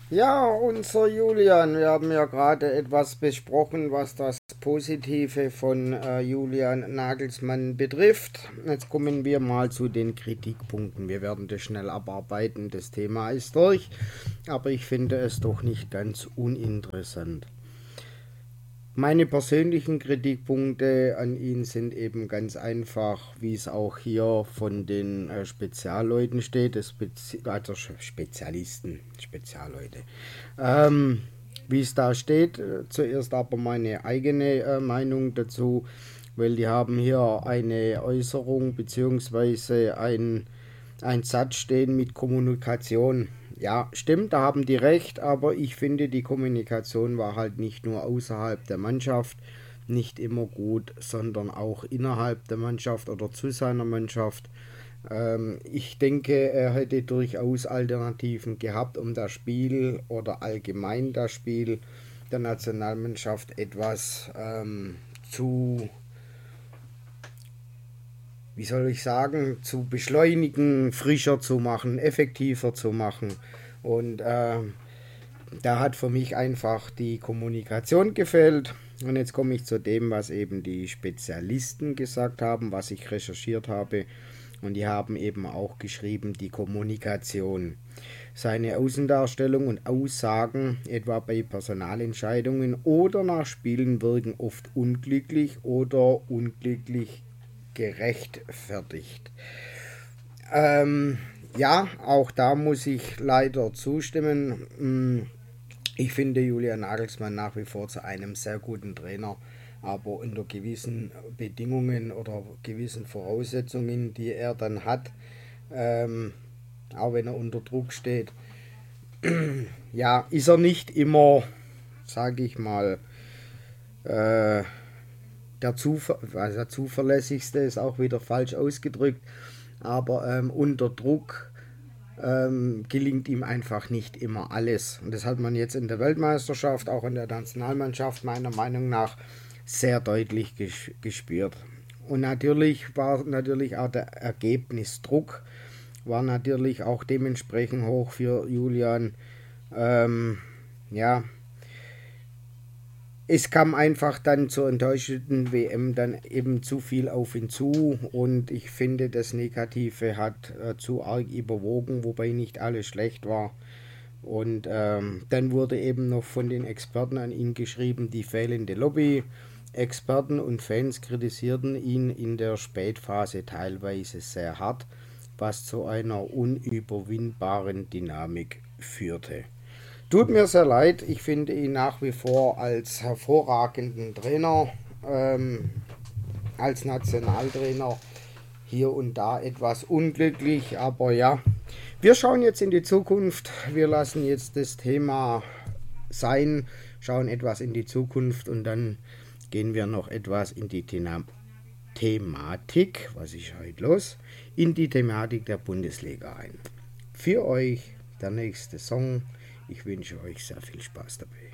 Ja, unser Julian, wir haben ja gerade etwas besprochen, was das Positive von Julian Nagelsmann betrifft. Jetzt kommen wir mal zu den Kritikpunkten. Wir werden das schnell abarbeiten, das Thema ist durch, aber ich finde es doch nicht ganz uninteressant. Meine persönlichen Kritikpunkte an ihn sind eben ganz einfach, wie es auch hier von den Spezialleuten steht, also Spezialleute. Ähm, Wie es da steht, zuerst aber meine eigene Meinung dazu, weil die haben hier eine Äußerung bzw. ein Satz stehen mit Kommunikation. Ja, stimmt, da haben die recht, aber ich finde, die Kommunikation war halt nicht nur außerhalb der Mannschaft nicht immer gut, sondern auch innerhalb der Mannschaft oder zu seiner Mannschaft. Ich denke, er hätte durchaus Alternativen gehabt, um das Spiel oder allgemein das Spiel der Nationalmannschaft etwas zu, wie soll ich sagen, zu beschleunigen, frischer zu machen, effektiver zu machen. Und da hat für mich einfach die Kommunikation gefehlt. Und jetzt komme ich zu dem, was eben die Spezialisten gesagt haben, was ich recherchiert habe. Und die haben eben auch geschrieben, die Kommunikation. Seine Außendarstellung und Aussagen, etwa bei Personalentscheidungen oder nach Spielen, wirken oft unglücklich oder unglücklich gerechtfertigt. Ähm, ja, auch da muss ich leider zustimmen. Ich finde Julian Nagelsmann nach wie vor zu einem sehr guten Trainer, aber unter gewissen Bedingungen oder gewissen Voraussetzungen, die er dann hat, ähm, auch wenn er unter Druck steht, ja, ist er nicht immer, sage ich mal, äh, also der zuverlässigste, ist auch wieder falsch ausgedrückt, aber unter Druck gelingt ihm einfach nicht immer alles. Und das hat man jetzt in der Weltmeisterschaft, auch in der Nationalmannschaft meiner Meinung nach sehr deutlich gespürt. Und natürlich war natürlich auch der Ergebnisdruck, war natürlich auch dementsprechend hoch für Julian. Ähm, ja, es kam einfach dann zur enttäuschenden WM dann eben zu viel auf ihn zu und ich finde, das Negative hat zu arg überwogen, wobei nicht alles schlecht war. Und dann wurde eben noch von den Experten an ihn geschrieben, die fehlende Lobby. Experten und Fans kritisierten ihn in der Spätphase teilweise sehr hart, was zu einer unüberwindbaren Dynamik führte. Tut mir sehr leid, ich finde ihn nach wie vor als hervorragenden Trainer, ähm, als Nationaltrainer hier und da etwas unglücklich, aber ja, wir schauen jetzt in die Zukunft, wir lassen jetzt das Thema sein, schauen etwas in die Zukunft und dann gehen wir noch etwas in die Thematik, was ist heute los, in die Thematik der Bundesliga ein. Für euch der nächste Song. Ich wünsche euch sehr viel Spaß dabei.